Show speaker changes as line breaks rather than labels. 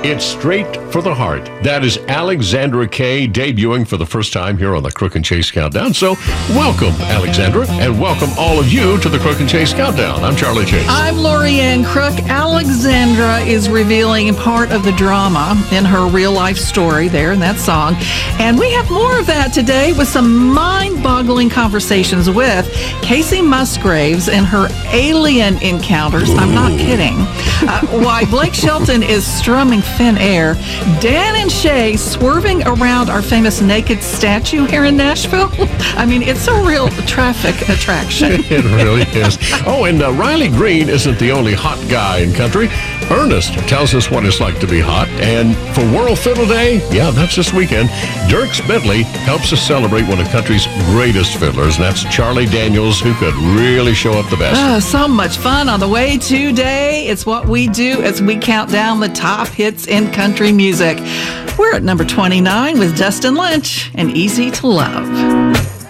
It's Straight for the Heart. That is Alexandra Kay debuting for the first time here on the Crook and Chase Countdown. So welcome, Alexandra, and welcome all of you to the Crook and Chase Countdown. I'm Charlie Chase.
I'm Lorianne Crook. Alexandra is revealing part of the drama in her real-life story there in that song. And we have more of that today with some mind-boggling conversations with Kacey Musgraves and her alien encounters. I'm not kidding. Why Blake Shelton is strumming Thin Air. Dan and Shay swerving around our famous naked statue here in Nashville. I mean, it's a real traffic attraction.
It really is. Oh, and Riley Green isn't the only hot guy in country. Ernest tells us what it's like to be hot. And for World Fiddle Day, yeah, that's this weekend, Dierks Bentley helps us celebrate one of country's greatest fiddlers, and that's Charlie Daniels, who could really show up the best.
So much fun on the way today. It's what we do as we count down the top hits in country music. We're at number 29 with Dustin Lynch and Easy to Love.